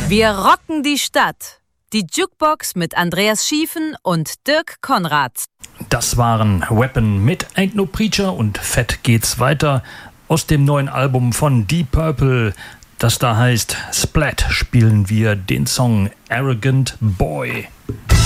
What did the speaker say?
Wir rocken die Stadt. Die Jukebox mit Andreas Schiefen und Dirk Konrad. Das waren Weapon mit Ain't No Preacher und fett geht's weiter aus dem neuen Album von Deep Purple, das da heißt Splat, spielen wir den Song Arrogant Boy.